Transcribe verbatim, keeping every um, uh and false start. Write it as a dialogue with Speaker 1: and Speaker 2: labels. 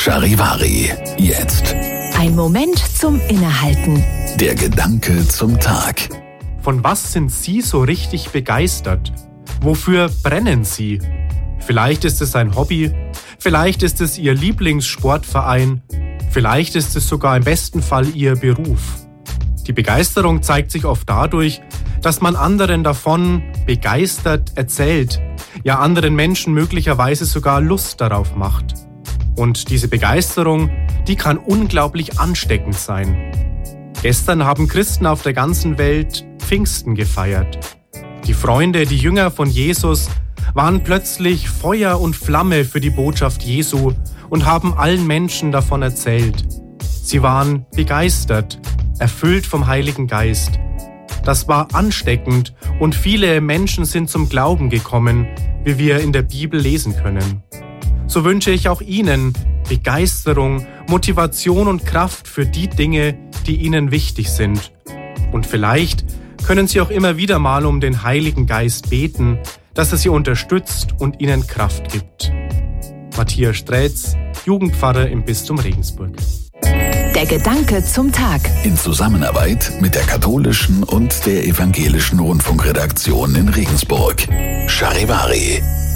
Speaker 1: Charivari, jetzt.
Speaker 2: Ein Moment zum Innehalten.
Speaker 1: Der Gedanke zum Tag.
Speaker 3: Von was sind Sie so richtig begeistert? Wofür brennen Sie? Vielleicht ist es ein Hobby, vielleicht ist es Ihr Lieblingssportverein, vielleicht ist es sogar im besten Fall Ihr Beruf. Die Begeisterung zeigt sich oft dadurch, dass man anderen davon begeistert erzählt, ja anderen Menschen möglicherweise sogar Lust darauf macht. Und diese Begeisterung, die kann unglaublich ansteckend sein. Gestern haben Christen auf der ganzen Welt Pfingsten gefeiert. Die Freunde, die Jünger von Jesus, waren plötzlich Feuer und Flamme für die Botschaft Jesu und haben allen Menschen davon erzählt. Sie waren begeistert, erfüllt vom Heiligen Geist. Das war ansteckend und viele Menschen sind zum Glauben gekommen, wie wir in der Bibel lesen können. So wünsche ich auch Ihnen Begeisterung, Motivation und Kraft für die Dinge, die Ihnen wichtig sind. Und vielleicht können Sie auch immer wieder mal um den Heiligen Geist beten, dass er Sie unterstützt und Ihnen Kraft gibt. Matthias Strätz, Jugendpfarrer im Bistum Regensburg.
Speaker 2: Der Gedanke zum Tag.
Speaker 1: In Zusammenarbeit mit der katholischen und der evangelischen Rundfunkredaktion in Regensburg. Charivari.